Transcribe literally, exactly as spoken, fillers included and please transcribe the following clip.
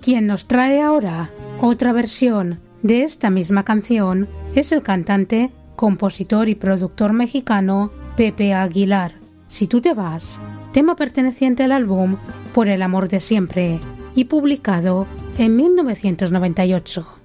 Quien nos trae ahora otra versión de esta misma canción es el cantante, compositor y productor mexicano Pepe Aguilar. Si tú te vas, tema perteneciente al álbum Por el amor de siempre y publicado en mil novecientos noventa y ocho.